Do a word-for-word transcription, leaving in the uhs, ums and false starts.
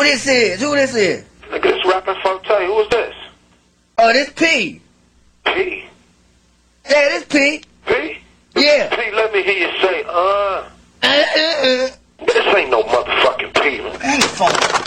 this is? Who this is? Nigga, this rapping Forte. Who is this? Oh, this P. P? Yeah, this P. P? Yeah. P, let me hear you say, uh. Uh, uh, uh. This ain't no motherfucking P, man. Ain't phone.